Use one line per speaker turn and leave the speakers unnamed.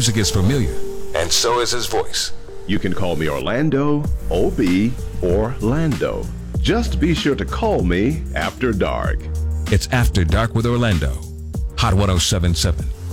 music is familiar, and so is his voice.
You can call me Orlando, OB, or Lando. Just be sure to call me after dark.
It's After Dark with Orlando. Hot 1077.